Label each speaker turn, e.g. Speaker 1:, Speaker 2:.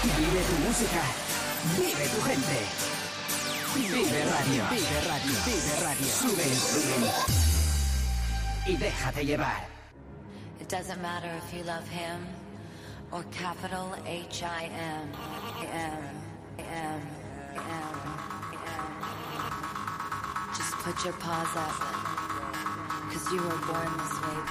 Speaker 1: Vive tu música. Vive tu gente. Vive Radio. Vive Radio. Vive Radio. Sube el volumen. Y déjate llevar.
Speaker 2: It doesn't matter if you love him or capital H-I-M. Just put your paws up, 'cause you were born this way.